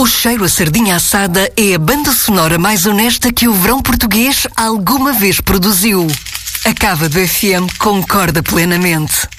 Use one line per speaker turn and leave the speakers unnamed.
cheiro a sardinha assada é a banda sonora mais honesta que o verão português alguma vez produziu. A Cava do FM concorda plenamente.